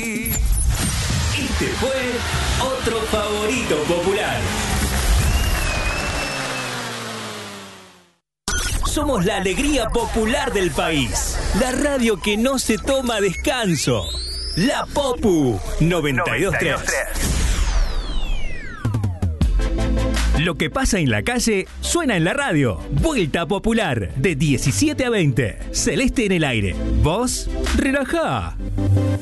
Este fue otro favorito popular. Somos la alegría popular del país. La radio que no se toma descanso. La Popu 92.3. Lo que pasa en la calle suena en la radio. Vuelta Popular de 17 a 20. Celeste en el aire. Vos, relajá.